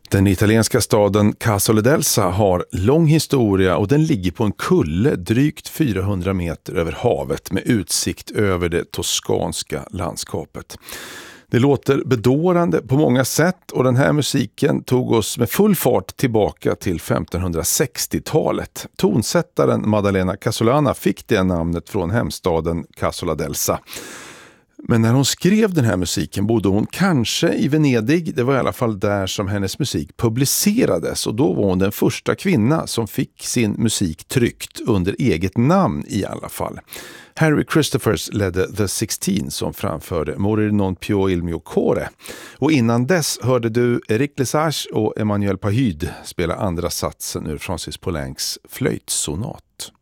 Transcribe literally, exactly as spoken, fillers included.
Den italienska staden Casole d'Elsa har lång historia och den ligger på en kulle drygt fyrahundra meter över havet med utsikt över det toskanska landskapet. Det låter bedårande på många sätt och den här musiken tog oss med full fart tillbaka till femtonhundrasextiotalet. Tonsättaren Maddalena Casolana fick det namnet från hemstaden Casole d'Elsa. Men när hon skrev den här musiken bodde hon kanske i Venedig. Det var i alla fall där som hennes musik publicerades och då var hon den första kvinna som fick sin musik tryckt under eget namn i alla fall. Harry Christophers ledde The sexton som framförde Morir non più il mio cuore. Och innan dess hörde du Eric Lesage och Emmanuel Pahud spela andra satsen ur Francis Poulencs flöjtsonat.